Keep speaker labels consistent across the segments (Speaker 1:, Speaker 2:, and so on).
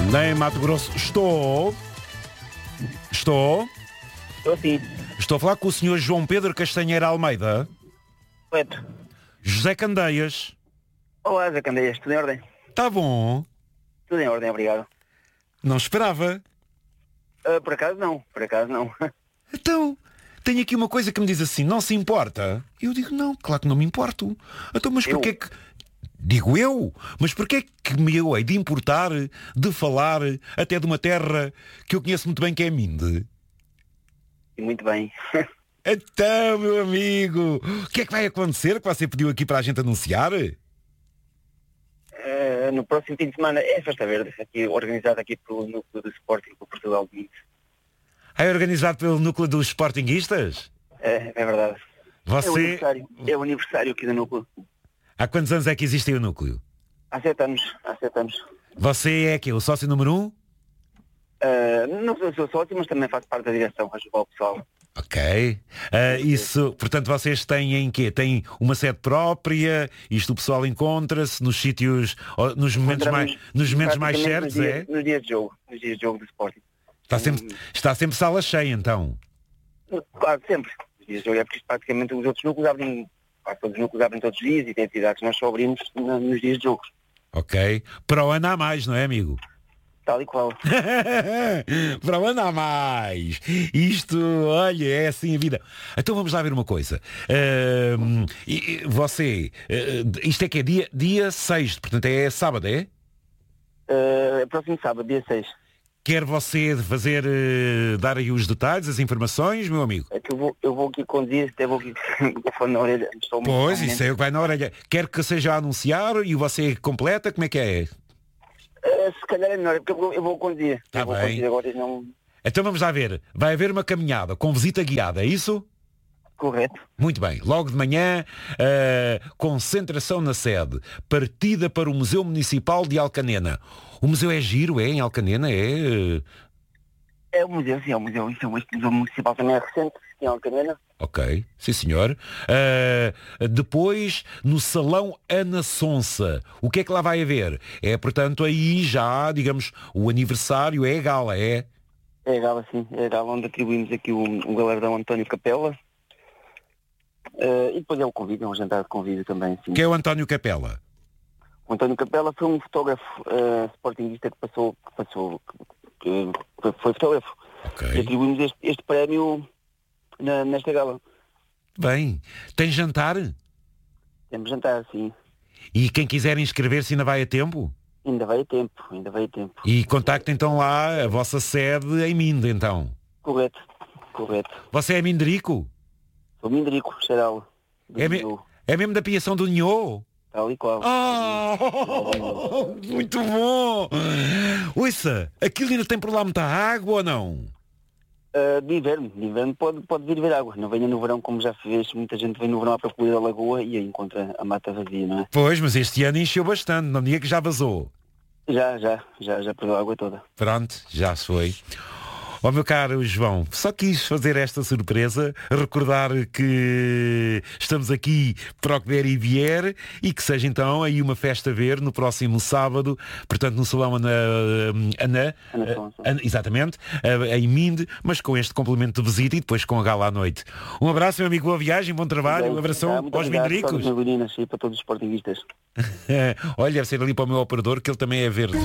Speaker 1: Nem Mato Grosso. Estou.
Speaker 2: Estou sim.
Speaker 1: Estou a falar com o senhor João Pedro Castanheira Almeida.
Speaker 2: Correto.
Speaker 1: José Candeias.
Speaker 2: Olá, Zé Candeias, tudo em ordem?
Speaker 1: Tá bom.
Speaker 2: Tudo em ordem, obrigado.
Speaker 1: Não esperava.
Speaker 2: Por acaso não.
Speaker 1: Então, tenho aqui uma coisa que me diz assim, não se importa? Eu digo, não, claro que não me importo. Então, mas porquê que... Digo eu, mas porquê que me eu hei de importar de falar até de uma terra que eu conheço muito bem, que é a Minde?
Speaker 2: Muito bem.
Speaker 1: Então, meu amigo, o que é que vai acontecer que você pediu aqui para a gente anunciar?
Speaker 2: No próximo fim de semana é Festa Verde, aqui, organizada aqui pelo Núcleo do Sporting do Portugal de Minde.
Speaker 1: É organizado pelo Núcleo dos Sportinguistas?
Speaker 2: É verdade.
Speaker 1: Você...
Speaker 2: É o aniversário aqui do Núcleo.
Speaker 1: Há quantos anos é que existe aí o Núcleo?
Speaker 2: Há 7 anos.
Speaker 1: Você é que o sócio número 1?
Speaker 2: Não sou sócio, mas também faço parte da direção, ajudar o pessoal.
Speaker 1: Ok. Isso, portanto, vocês têm em quê? Têm uma sede própria? Isto o pessoal encontra-se nos sítios, nos momentos mais certos, é?
Speaker 2: Nos dias de jogo do Sporting.
Speaker 1: Está sempre sala cheia, então?
Speaker 2: Claro, sempre. Os dias de jogo é porque praticamente os outros núcleos abrem, quase todos os núcleos abrem todos os dias e tem atividades que nós só abrimos nos dias de jogo.
Speaker 1: Ok. Para o ano há mais, não é, amigo?
Speaker 2: Tal e qual.
Speaker 1: Para o ano há mais. Isto, olha, é assim a vida. Então vamos lá ver uma coisa. Você, isto é que é dia 6, portanto é sábado, é?
Speaker 2: Próximo sábado, dia 6.
Speaker 1: Quer você fazer, dar aí os detalhes, as informações, meu amigo?
Speaker 2: É que eu vou aqui conduzir, até vou aqui com o microfone na orelha.
Speaker 1: Pois, isso é o que vai na orelha. Quer que seja a anunciar e você completa, como é que é?
Speaker 2: Se calhar é melhor, porque eu vou conduzir.
Speaker 1: Está bem.
Speaker 2: Conduzir agora, não...
Speaker 1: Então vamos lá ver. Vai haver uma caminhada com visita guiada, é isso?
Speaker 2: Correto.
Speaker 1: Muito bem. Logo de manhã, concentração na sede. Partida para o Museu Municipal de Alcanena. O museu é giro, é? Em Alcanena, é?
Speaker 2: É o museu, sim, é o museu. Este museu municipal também é recente, em Alcanena.
Speaker 1: Ok, sim senhor. Depois, no Salão Ana Sonsa, o que é que lá vai haver? É, portanto, aí já, digamos, o aniversário, é a gala, é?
Speaker 2: É a gala, sim. É a gala onde atribuímos aqui o galardão António Capela. E depois é o convite, é um jantar de convívio também, sim.
Speaker 1: Que é o António Capela?
Speaker 2: O António Capela foi um fotógrafo sportinguista que foi fotógrafo.
Speaker 1: Ok.
Speaker 2: E atribuímos este prémio nesta gala.
Speaker 1: Bem, tem jantar?
Speaker 2: Temos jantar, sim.
Speaker 1: E quem quiser inscrever-se ainda vai a tempo?
Speaker 2: Ainda vai a tempo.
Speaker 1: E contacta então lá a vossa sede em Minde, então?
Speaker 2: Correto.
Speaker 1: Você é minderico?
Speaker 2: Sou minderico, geral.
Speaker 1: É mesmo da piação do Nhô?
Speaker 2: Tal e qual.
Speaker 1: Muito bom! Ouça, aquilo ainda tem por lá muita água ou não?
Speaker 2: De inverno pode vir ver água. Não venha no verão, como já fez. Muita gente vem no verão à procura da lagoa e aí encontra a mata vazia, não é?
Speaker 1: Pois, mas este ano encheu bastante, não diga que já vazou.
Speaker 2: Já perdeu a água toda.
Speaker 1: Pronto, já se foi. Ó meu caro João, só quis fazer esta surpresa, recordar que estamos aqui para o que der e vier e que seja então aí uma festa a ver no próximo sábado, portanto no Salão Ana exatamente, em Minde, mas com este complemento de visita e depois com a gala à noite. Um abraço, meu amigo, boa viagem, bom trabalho, um abração aos mindricos.
Speaker 2: Para meninas e para todos os sportinguistas.
Speaker 1: Olha, deve ser ali para o meu operador, que ele também é verde.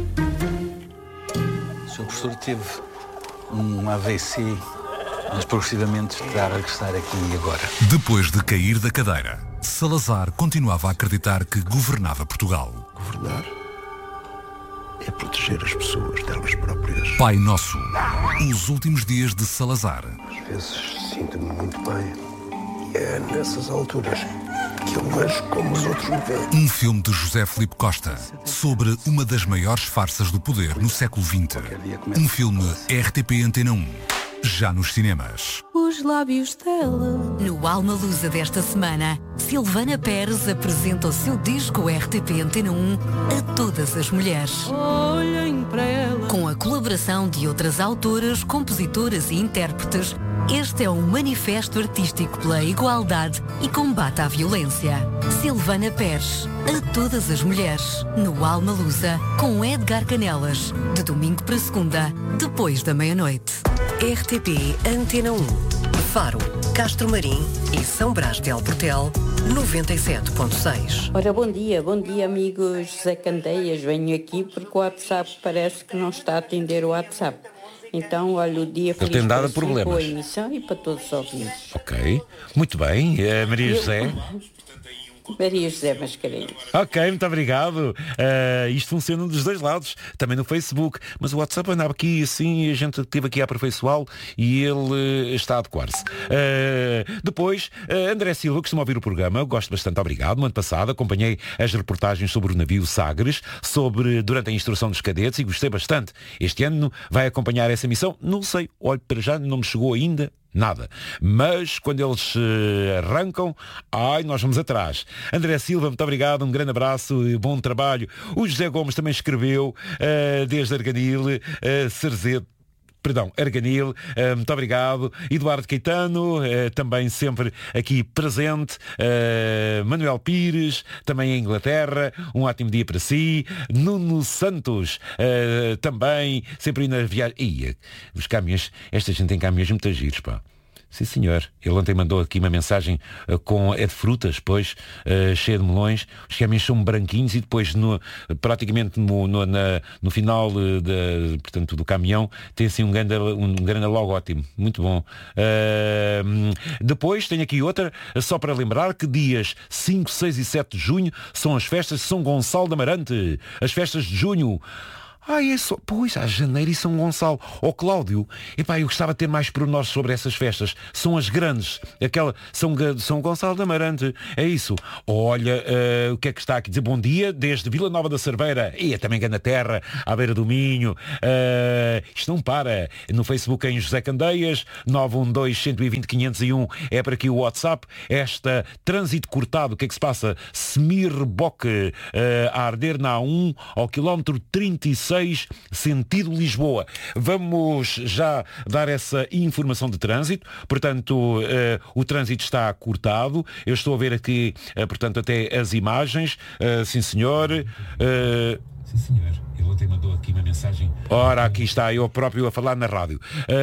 Speaker 3: O Sr. Professor teve um AVC, mas progressivamente está a regressar aqui e agora.
Speaker 4: Depois de cair da cadeira, Salazar continuava a acreditar que governava Portugal.
Speaker 5: Governar é proteger as pessoas delas próprias.
Speaker 4: Pai Nosso, os últimos dias de Salazar.
Speaker 5: Às vezes sinto-me muito bem e é nessas alturas que eu vejo como os outros me veem.
Speaker 4: Um filme de José Filipe Costa sobre uma das maiores farsas do poder no século XX. Um filme RTP Antena 1, já nos cinemas.
Speaker 6: Os lábios dela. No Alma Lusa desta semana, Silvana Pérez apresenta o seu disco RTP Antena 1 a todas as mulheres. Olhem para ela. Com a colaboração de outras autoras, compositoras e intérpretes, Este é um manifesto artístico pela igualdade e combate à violência. Silvana Pérez, a todas as mulheres, no Alma Lusa, com Edgar Canelas, de domingo para segunda, depois da meia-noite.
Speaker 7: RTP Antena 1, Faro, Castro Marim e São Brás de Alportel, 97.6.
Speaker 8: Ora, bom dia amigos Zé Candeias, venho aqui porque o WhatsApp parece que não está a atender o WhatsApp. Então, olha, o dia feliz
Speaker 1: tem dado
Speaker 8: para si,
Speaker 1: problemas.
Speaker 8: boa emissão e para todos os ouvintes.
Speaker 1: Ok, muito bem. Maria José.
Speaker 8: Maria José Mascarenhas.
Speaker 1: Ok, muito obrigado. Isto funciona dos dois lados, também no Facebook, mas o WhatsApp andava aqui assim, a gente esteve aqui a aperfeiçoá-lo e ele está a adequar-se. Depois, André Silva, costuma ouvir o programa, eu gosto bastante, obrigado. No ano passado acompanhei as reportagens sobre o navio Sagres, durante a instrução dos cadetes e gostei bastante. Este ano vai acompanhar essa missão? Não sei, olha, para já não me chegou ainda nada. Mas quando eles arrancam, nós vamos atrás. André Silva, muito obrigado, um grande abraço e bom trabalho. O José Gomes também escreveu desde Arganil, Arganil, muito obrigado. Eduardo Caetano, também sempre aqui presente. Manuel Pires, também em Inglaterra, um ótimo dia para si. Nuno Santos, também, sempre na viagem. Os caminhões, esta gente tem caminhões muito giros, pá. Sim, senhor. Ele ontem mandou aqui uma mensagem de frutas, pois, cheia de melões. Os caminhões são branquinhos e depois, praticamente no final portanto, do caminhão, tem assim um grande logótipo. Muito bom. Depois, tenho aqui outra, só para lembrar que dias 5, 6 e 7 de junho são as festas de São Gonçalo de Amarante. As festas de junho. Pois, há janeiro e São Gonçalo. Cláudio, eu gostava de ter mais pormenores sobre essas festas. São as grandes. Aquela São Gonçalo de Amarante. É isso. Olha, o que é que está aqui? Dizer bom dia desde Vila Nova da Cerveira. E também na terra, à beira do Minho. Isto não para. No Facebook em José Candeias, 912-120-501 é para aqui o WhatsApp. Esta trânsito cortado, o que é que se passa? Semir-Boque, a arder na A1 ao quilómetro 36, sentido Lisboa. Vamos já dar essa informação de trânsito. Portanto, o trânsito está cortado. Eu estou a ver aqui, portanto, até as imagens. Sim, senhor. Sim, senhor. Ele ontem mandou aqui uma mensagem. Ora, aqui está, eu próprio a falar na rádio.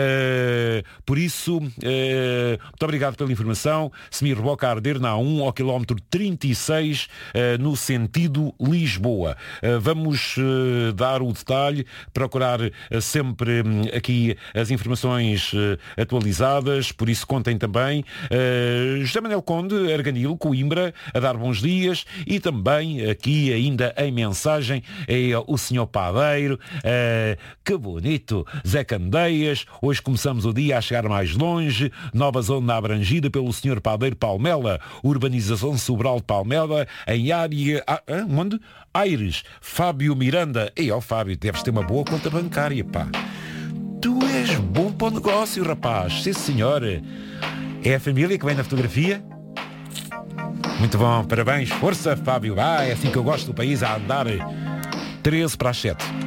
Speaker 1: Por isso, muito obrigado pela informação. Semir-Boque a arder na A1 ao quilómetro 36, no sentido Lisboa. Vamos dar o detalhe, procurar sempre aqui as informações atualizadas, por isso contem também. José Manuel Conde, Arganil, Coimbra, a dar bons dias, e também aqui ainda em mensagem é o senhor Padeiro. Que bonito. Zé Candeias, hoje começamos o dia a chegar mais longe. Nova zona abrangida pelo senhor Padeiro Palmela, urbanização Sobral de Palmela, em área... onde? Aires. Fábio Miranda. Fábio, deves ter uma boa conta bancária, pá. Tu és bom para o negócio, rapaz. Sim, senhor. É a família que vem na fotografia? Muito bom, parabéns. Força, Fábio. É assim que eu gosto do país, a andar. 13 para as 7.